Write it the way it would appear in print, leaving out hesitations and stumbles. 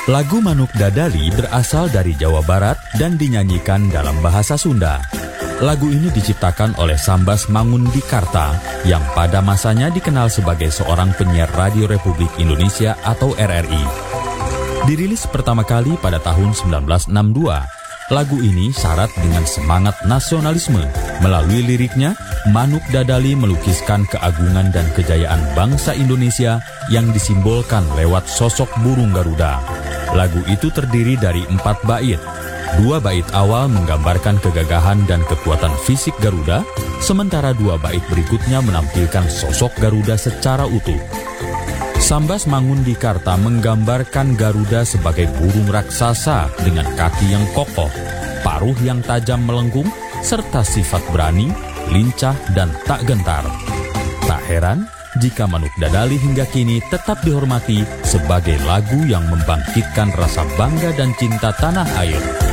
Lagu Manuk Dadali berasal dari Jawa Barat dan dinyanyikan dalam bahasa Sunda. Lagu ini diciptakan oleh Sambas Mangundikarta yang pada masanya dikenal sebagai seorang penyiar Radio Republik Indonesia atau RRI. Dirilis pertama kali pada tahun 1962, lagu ini syarat dengan semangat nasionalisme. Melalui liriknya, Manuk Dadali melukiskan keagungan dan kejayaan bangsa Indonesia yang disimbolkan lewat sosok burung Garuda. Lagu itu terdiri dari 4 bait. 2 bait awal menggambarkan kegagahan dan kekuatan fisik Garuda, sementara 2 bait berikutnya menampilkan sosok Garuda secara utuh. Sambas Mangundikarta menggambarkan Garuda sebagai burung raksasa dengan kaki yang kokoh, paruh yang tajam melengkung, serta sifat berani, lincah, dan tak gentar. Tak heran jika Manuk Dadali hingga kini tetap dihormati sebagai lagu yang membangkitkan rasa bangga dan cinta tanah air.